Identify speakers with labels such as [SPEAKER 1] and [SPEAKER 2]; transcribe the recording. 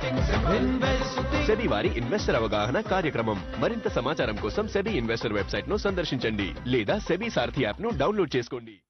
[SPEAKER 1] SEBI వారి investor అవగాహన కార్యక్రమం. మరింత సమాచారం కోసం సెబీ ఇన్వెస్టర్ వెబ్సైట్ ను సందర్శించండి లేదా సెబీ సారథి యాప్ ను డౌన్లోడ్ చేసుకోండి.